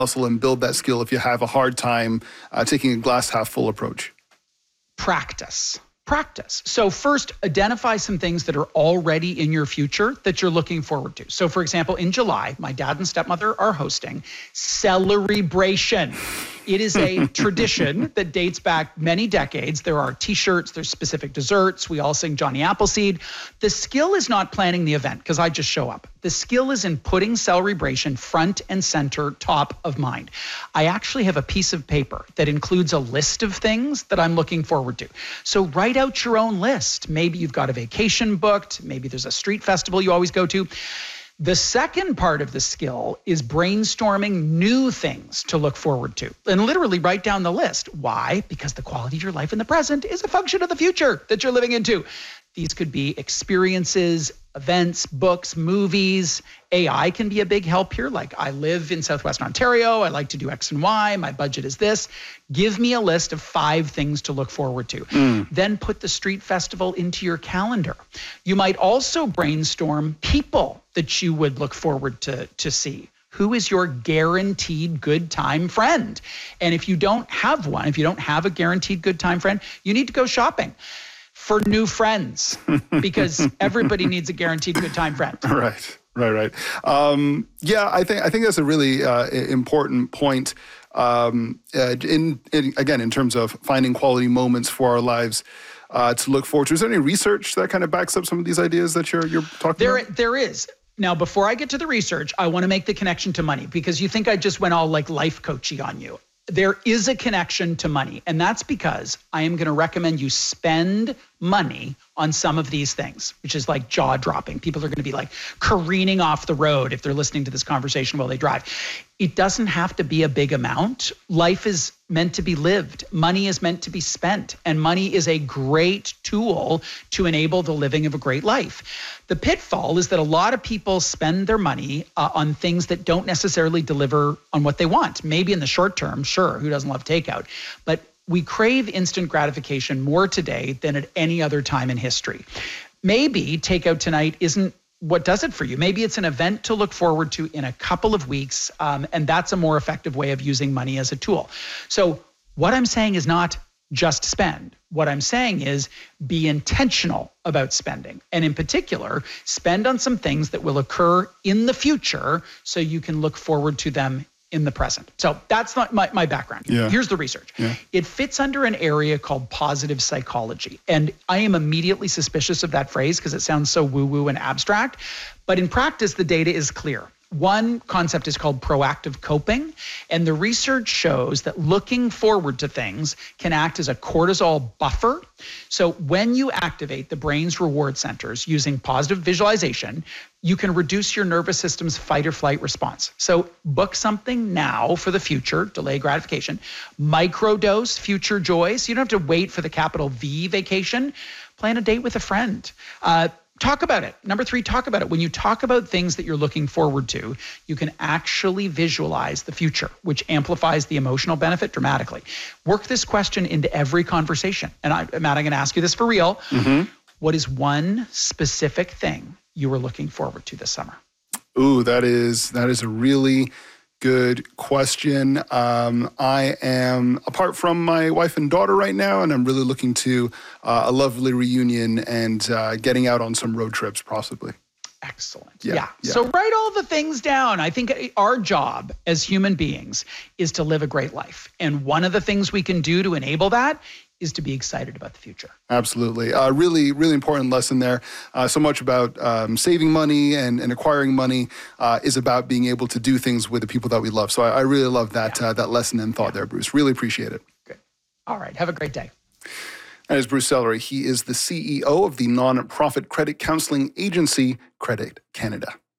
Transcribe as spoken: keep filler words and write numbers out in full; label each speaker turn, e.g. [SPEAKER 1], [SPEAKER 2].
[SPEAKER 1] muscle and build that skill if you have a hard time uh, taking a glass half full approach?
[SPEAKER 2] Practice. Practice. So first, identify some things that are already in your future that you're looking forward to. So for example, in July, my dad and stepmother are hosting Celebration. It is a tradition that dates back many decades. There are t-shirts, there's specific desserts. We all sing Johnny Appleseed. The skill is not planning the event because I just show up. The skill is in putting Celebration front and center, top of mind. I actually have a piece of paper that includes a list of things that I'm looking forward to. So write out your own list. Maybe you've got a vacation booked. Maybe there's a street festival you always go to. The second part of the skill is brainstorming new things to look forward to and literally write down the list. Why? Because the quality of your life in the present is a function of the future that you're living into. These could be experiences, events, books, movies. A I can be a big help here. Like, I live in Southwestern Ontario. I like to do X and Y. My budget is this. Give me a list of five things to look forward to. Mm. Then put the street festival into your calendar. You might also brainstorm people that you would look forward to, to see. Who is your guaranteed good time friend? And if you don't have one, if you don't have a guaranteed good time friend, you need to go shopping for new friends because everybody needs a guaranteed good time friend.
[SPEAKER 1] Right, right, right. Um, yeah, I think I think that's a really uh, important point. Um, uh, in, in again, in terms of finding quality moments for our lives uh, to look forward to. Is there any research that kind of backs up some of these ideas that you're you're talking
[SPEAKER 2] there,
[SPEAKER 1] about?
[SPEAKER 2] There is. Now, before I get to the research, I want to make the connection to money because you think I just went all like life coachy on you. There is a connection to money, and that's because I am going to recommend you spend money on some of these things, which is like jaw dropping. People are going to be like careening off the road if they're listening to this conversation while they drive. It doesn't have to be a big amount. Life is meant to be lived. Money is meant to be spent, and money is a great tool to enable the living of a great life. The pitfall is that a lot of people spend their money uh, on things that don't necessarily deliver on what they want. Maybe in the short term, sure, who doesn't love takeout? But we crave instant gratification more today than at any other time in history. Maybe takeout tonight isn't what does it for you. Maybe it's an event to look forward to in a couple of weeks, um, and that's a more effective way of using money as a tool. So what I'm saying is not just spend. What I'm saying is be intentional about spending. And in particular, spend on some things that will occur in the future so you can look forward to them in the present. So that's not my, my background.
[SPEAKER 1] Yeah.
[SPEAKER 2] Here's the research.
[SPEAKER 1] Yeah.
[SPEAKER 2] It fits under an area called positive psychology. And I am immediately suspicious of that phrase because it sounds so woo-woo and abstract. But in practice, the data is clear. One concept is called proactive coping, and the research shows that looking forward to things can act as a cortisol buffer. So when you activate the brain's reward centers using positive visualization, you can reduce your nervous system's fight or flight response. So book something now for the future, delay gratification, microdose future joy. So you don't have to wait for the capital V vacation. Plan a date with a friend. Uh, Talk about it. Number three, talk about it. When you talk about things that you're looking forward to, you can actually visualize the future, which amplifies the emotional benefit dramatically. Work this question into every conversation. And I, Matt, I'm going to ask you this for real. Mm-hmm. What is one specific thing you are looking forward to this summer?
[SPEAKER 1] Ooh, that is that is a really good question. Um, I am apart from my wife and daughter right now, and I'm really looking to uh, a lovely reunion and uh, getting out on some road trips, possibly.
[SPEAKER 2] Excellent.
[SPEAKER 1] Yeah,
[SPEAKER 2] Yeah.
[SPEAKER 1] yeah.
[SPEAKER 2] So write all the things down. I think our job as human beings is to live a great life. And one of the things we can do to enable that is to be excited about the future.
[SPEAKER 1] Absolutely. Uh, really, really important lesson there. Uh, so much about um, saving money and, and acquiring money uh, is about being able to do things with the people that we love. So I, I really love that
[SPEAKER 2] Yeah.
[SPEAKER 1] uh, that lesson and thought yeah. there, Bruce. Really appreciate it.
[SPEAKER 2] Good. All right. Have a great day.
[SPEAKER 1] That is Bruce Sellery. He is the C E O of the non-profit credit counseling agency, Credit Canada.